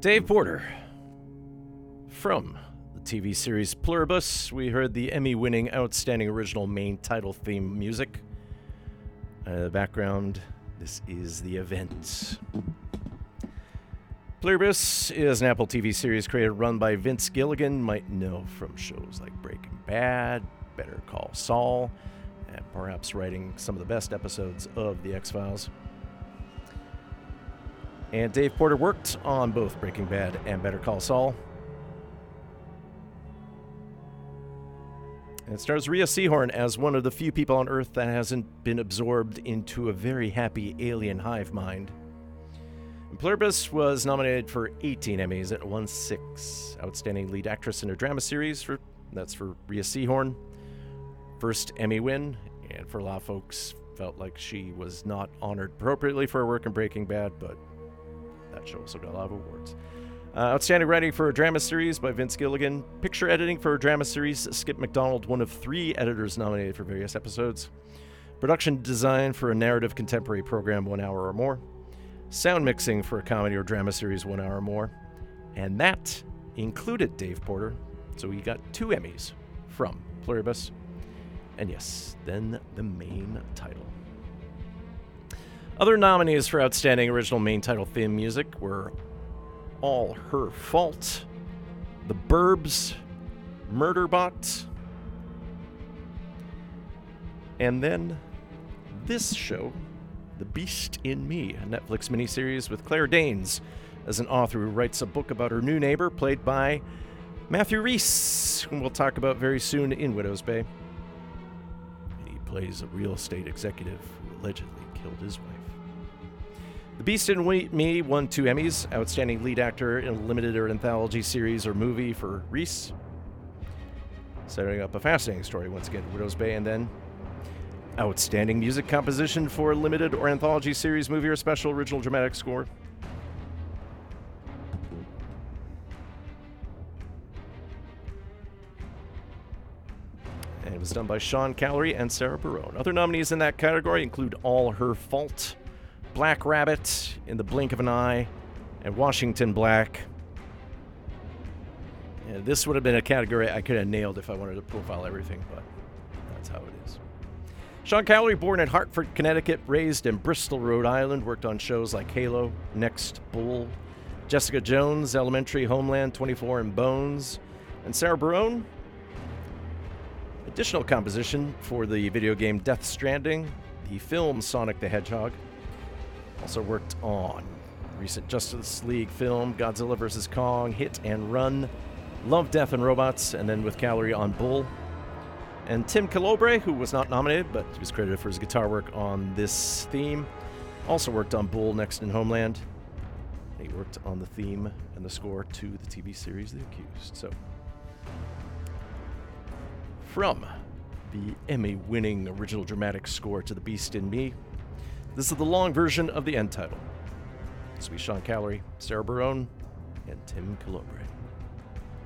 Dave Porter. From the TV series Pluribus, we heard the Emmy-winning Outstanding Original Main Title Theme music. The background, this is The Event. Pluribus is an Apple TV series created and run by Vince Gilligan. Might know from shows like Breaking Bad, Better Call Saul, and perhaps writing some of the best episodes of The X-Files. And Dave Porter worked on both Breaking Bad and Better Call Saul. And it stars Rhea Seehorn as one of the few people on Earth that hasn't been absorbed into a very happy alien hive mind. And Pluribus was nominated for 18 Emmys and won 6. Outstanding Lead Actress in a Drama Series, that's for Rhea Seehorn. First Emmy win, and for a lot of folks, felt like she was not honored appropriately for her work in Breaking Bad, but that show also got a lot of awards. Outstanding Writing for a Drama Series by Vince Gilligan. Picture Editing for a Drama Series, Skip McDonald, one of 3 editors nominated for various episodes. Production Design for a Narrative Contemporary Program, 1 hour or more. Sound Mixing for a Comedy or Drama Series, 1 hour or more. And that included Dave Porter, so he got 2 Emmys from Pluribus. And yes, then the main title. Other nominees for Outstanding Original Main Title Theme Music were All Her Fault, The Burbs, Murderbot, and then this show, The Beast in Me, a Netflix miniseries with Claire Danes as an author who writes a book about her new neighbor, played by Matthew Rhys, whom we'll talk about very soon in Widow's Bay. And he plays a real estate executive who allegedly killed his wife. The Beast in Me won 2 Emmys, Outstanding Lead Actor in a Limited or Anthology Series or Movie for Rhys, setting up a fascinating story once again in Widow's Bay, and then Outstanding Music Composition for a Limited or Anthology Series, Movie, or Special Original Dramatic Score. And it was done by Sean Callery and Sarah Barone. Other nominees in that category include All Her Fault, Black Rabbit, In the Blink of an Eye, and Washington Black. And this would have been a category I could have nailed if I wanted to profile everything, but that's how it is. Sean Callery, born in Hartford, Connecticut, raised in Bristol, Rhode Island, worked on shows like Halo, Next, Bull, Jessica Jones, Elementary, Homeland, 24, and Bones. And Sarah Barone, additional composition for the video game Death Stranding, the film Sonic the Hedgehog. Also worked on recent Justice League film, Godzilla vs. Kong, Hit and Run, Love, Death, and Robots, and then with Callery on Bull. And Tim Calobre, who was not nominated, but he was credited for his guitar work on this theme, also worked on Bull, Next, and Homeland. And he worked on the theme and the score to the TV series The Accused. So, from the Emmy-winning original dramatic score to The Beast in Me, this is the long version of the end title. This will be Sean Callery, Sarah Barone, and Tim Calobre.